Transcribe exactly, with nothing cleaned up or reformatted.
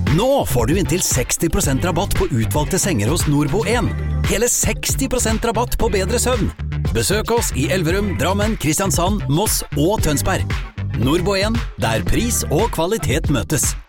Nå får du inntil seksti prosent rabatt på utvalgte senger hos Nordbo en. Hele seksti prosent rabatt på bedre søvn. Besøk oss i Elverum, Drammen, Kristiansand, Moss og Tønsberg. Nordbo en, der pris og kvalitet møtes.